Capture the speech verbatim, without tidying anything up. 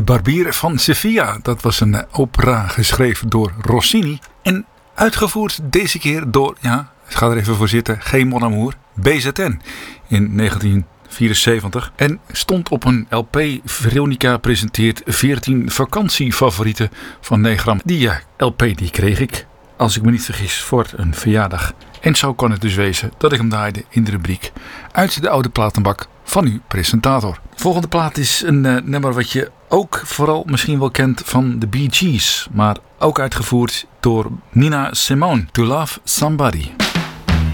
Barbier van Sevilla. Dat was een opera geschreven door Rossini. En uitgevoerd deze keer door, ja, ik ga er even voor zitten, G. Mon Amour, B Z N in negentien vierenzeventig. En stond op een L P. Veronica presenteert veertien vakantiefavorieten van Negram. Die uh, L P die kreeg ik, als ik me niet vergis, voor een verjaardag. En zo kan het dus wezen dat ik hem draaide in de rubriek Uit de oude platenbak van uw presentator. De volgende plaat is een uh, nummer wat je ook vooral misschien wel kent van de Bee Gees, maar ook uitgevoerd door Nina Simone. To Love Somebody.